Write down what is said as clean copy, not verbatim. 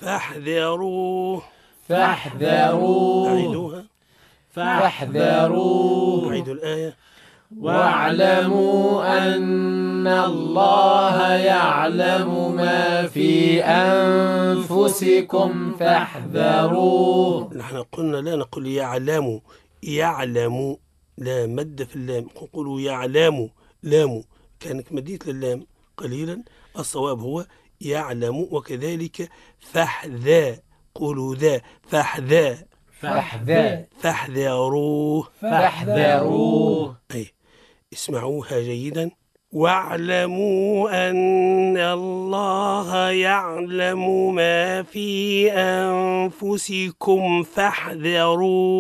فاحذروه. فاحذروه. أعيدوها. فاحذروه. أعيدوا الآية. واعلموا أن الله يعلم ما في أنفسكم فاحذروه. نحن قلنا لا نقول يعلم، يعلم لا مد في اللام، نقول يعلم لام كانك مديت للام قليلا، الصواب هو يعلم. وكذلك فاحذا، قولوا ذا فاحذا. فاحذا. فاحذروه. فاحذروه. أي اسمعوها جيدا. واعلموا أن الله يعلم ما في أنفسكم فاحذروه.